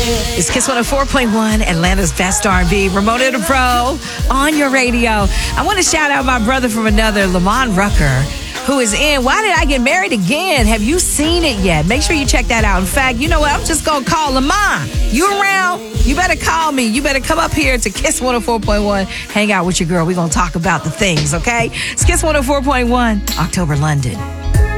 It's Kiss 104.1, Atlanta's best R&B. Ramona the Pro on your radio. I want to shout out my brother from another, Lamont Rucker, who is in Why Did I Get Married Again? Have you seen it yet? Make sure you check that out. In fact, you know what? I'm just going to call Lamont. You around? You better call me. You better come up here to Kiss 104.1. Hang out with your girl. We're going to talk about the things, okay? It's Kiss 104.1, October, London.